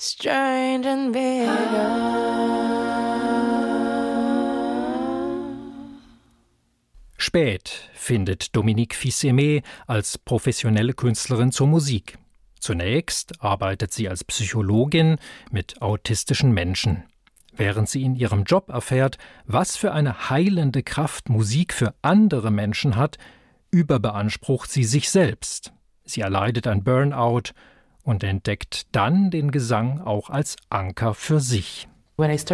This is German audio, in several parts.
strange and Spät findet Dominique Fils-Aimé als professionelle Künstlerin zur Musik. Zunächst arbeitet sie als Psychologin mit autistischen Menschen. Während sie in ihrem Job erfährt, was für eine heilende Kraft Musik für andere Menschen hat, überbeansprucht sie sich selbst. Sie erleidet ein Burnout und entdeckt dann den Gesang auch als Anker für sich. Als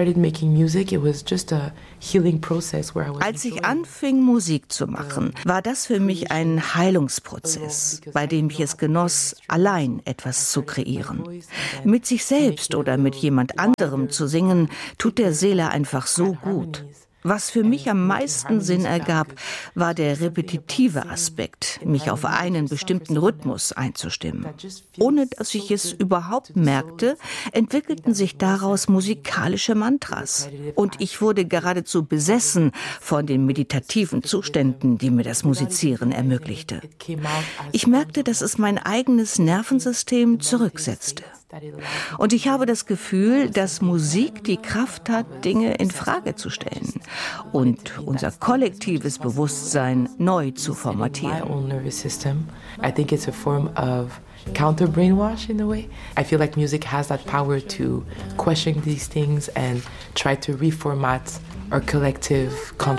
ich anfing, Musik zu machen, war das für mich ein Heilungsprozess, bei dem ich es genoss, allein etwas zu kreieren. Mit sich selbst oder mit jemand anderem zu singen, tut der Seele einfach so gut. Was für mich am meisten Sinn ergab, war der repetitive Aspekt, mich auf einen bestimmten Rhythmus einzustimmen. Ohne dass ich es überhaupt merkte, entwickelten sich daraus musikalische Mantras. Und ich wurde geradezu besessen von den meditativen Zuständen, die mir das Musizieren ermöglichte. Ich merkte, dass es mein eigenes Nervensystem zurücksetzte. Und ich habe das Gefühl, dass Musik die Kraft hat, Dinge in Frage zu stellen und unser kollektives Bewusstsein neu zu formatieren. I think it's a form of counter-brainwash in a way. I feel like music has that power to question these things and try to reformat our collective consciousness.